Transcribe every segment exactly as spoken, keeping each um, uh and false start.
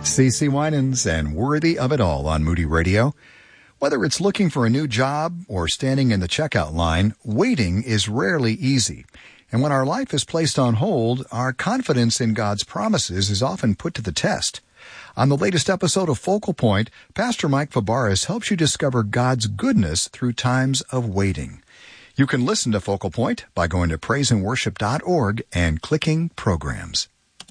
C C Winans and Worthy of It All on Moody Radio. Whether it's looking for a new job or standing in the checkout line, waiting is rarely easy. And when our life is placed on hold, our confidence in God's promises is often put to the test. On the latest episode of Focal Point, Pastor Mike Fabarez helps you discover God's goodness through times of waiting. You can listen to Focal Point by going to praise and worship dot org and clicking Programs.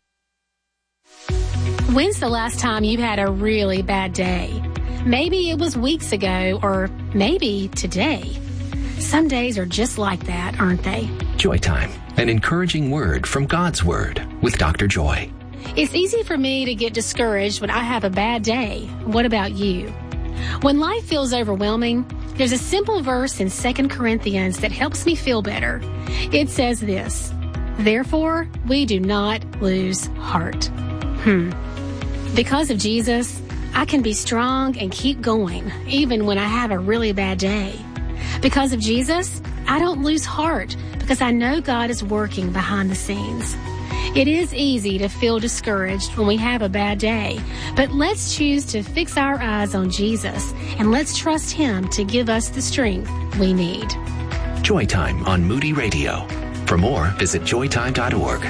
When's the last time you had a really bad day? Maybe it was weeks ago, or maybe today. Some days are just like that, aren't they? Joy Time, an encouraging word from God's Word with Doctor Joy. It's easy for me to get discouraged when I have a bad day. What about you? When life feels overwhelming, there's a simple verse in Second Corinthians that helps me feel better. It says this, "Therefore, we do not lose heart." Hmm. Because of Jesus, I can be strong and keep going, even when I have a really bad day. Because of Jesus, I don't lose heart because I know God is working behind the scenes. It is easy to feel discouraged when we have a bad day, but let's choose to fix our eyes on Jesus and let's trust Him to give us the strength we need. Joy Time on Moody Radio. For more, visit joy time dot org.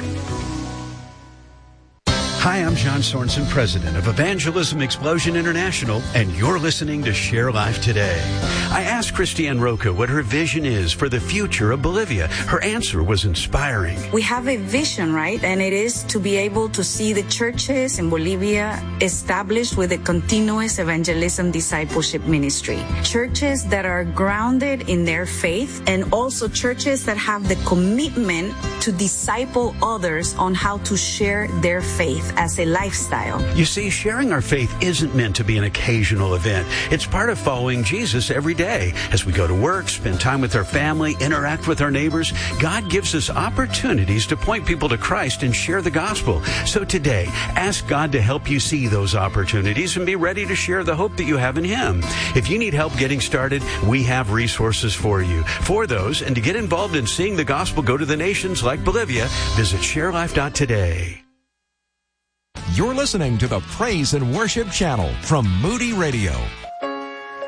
Hi, I'm John Sorensen, president of Evangelism Explosion International, and you're listening to Share Life Today. I asked Christiane Roca what her vision is for the future of Bolivia. Her answer was inspiring. We have a vision, right? And it is to be able to see the churches in Bolivia established with a continuous evangelism discipleship ministry. Churches that are grounded in their faith, and also churches that have the commitment to disciple others on how to share their faith as a lifestyle. You see, sharing our faith isn't meant to be an occasional event. It's part of following Jesus every day. As we go to work, spend time with our family, interact with our neighbors, God gives us opportunities to point people to Christ and share the gospel. So today, ask God to help you see those opportunities and be ready to share the hope that you have in Him. If you need help getting started, we have resources for you. For those, and to get involved in seeing the gospel go to the nations like Bolivia, visit share life dot today. You're listening to the Praise and Worship Channel from Moody Radio.